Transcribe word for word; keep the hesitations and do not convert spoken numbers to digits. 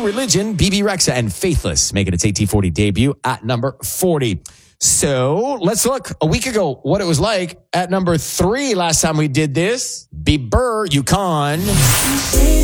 Religion, B B Rexa, and Faithless making its A T forty debut at number forty. So let's look a week ago what it was like at number three last time we did this. Bieber, Yukon.